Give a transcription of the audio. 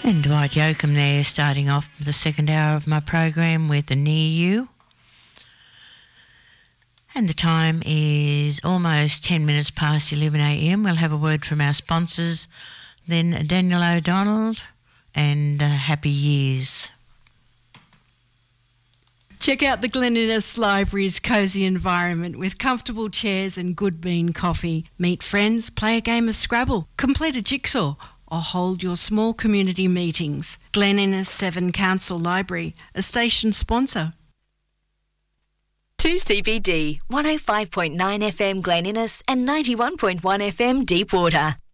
And Dwight Yoakam there, starting off the second hour of my program with the Near You. And the time is almost 10 minutes past 11 a.m. We'll have a word from our sponsors, then Daniel O'Donnell, and Happy Years. Check out the Glen Innes Library's cosy environment with comfortable chairs and good bean coffee. Meet friends, play a game of Scrabble, complete a jigsaw, or hold your small community meetings. Glen Innes 7 Council Library, a station sponsor. 2CBD, 105.9 FM Glen Innes and 91.1 FM Deepwater.